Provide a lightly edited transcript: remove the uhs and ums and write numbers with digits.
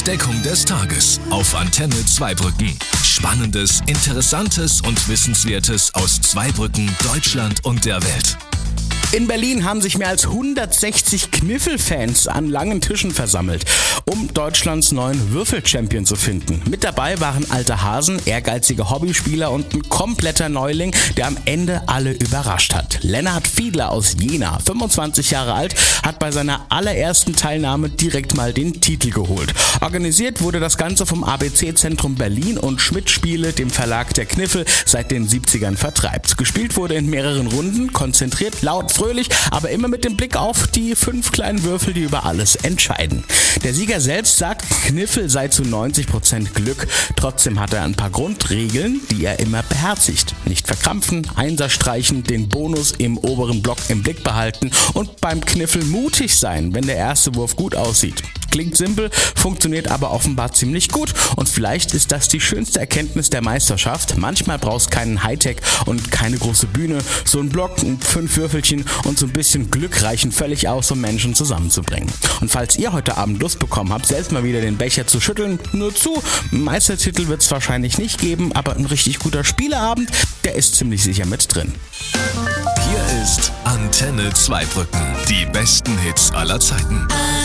Entdeckung des Tages auf Antenne Zweibrücken. Spannendes, Interessantes und Wissenswertes aus Zweibrücken, Deutschland und der Welt. In Berlin haben sich mehr als 160 Kniffelfans an langen Tischen versammelt, um Deutschlands neuen Würfel-Champion zu finden. Mit dabei waren alte Hasen, ehrgeizige Hobbyspieler und ein kompletter Neuling, der am Ende alle überrascht hat. Lennart Fiedler aus Jena, 25 Jahre alt, hat bei seiner allerersten Teilnahme direkt mal den Titel geholt. Organisiert wurde das Ganze vom ABC-Zentrum Berlin und Schmidt Spiele, dem Verlag der Kniffel, seit den 70ern vertreibt. Gespielt wurde in mehreren Runden, konzentriert, laut, fröhlich, aber immer mit dem Blick auf die 5 kleinen Würfel, die über alles entscheiden. Der Sieger selbst sagt, Kniffel sei zu 90% Glück. Trotzdem hat er ein paar Grundregeln, die er immer beherzigt. Nicht verkrampfen, Einser streichen, den Bonus im oberen Block im Blick behalten und beim Kniffel mutig sein, wenn der erste Wurf gut aussieht. Klingt simpel, funktioniert aber offenbar ziemlich gut und vielleicht ist das die schönste Erkenntnis der Meisterschaft. Manchmal brauchst keinen Hightech und keine große Bühne. So ein Block, 5 Würfelchen und so ein bisschen Glück reichen völlig aus, um Menschen zusammenzubringen. Und falls ihr heute Abend Lust bekommen habt, selbst mal wieder den Becher zu schütteln, nur zu. Meistertitel wird es wahrscheinlich nicht geben, aber ein richtig guter Spieleabend, der ist ziemlich sicher mit drin. Hier ist Antenne Zweibrücken. Die besten Hits aller Zeiten.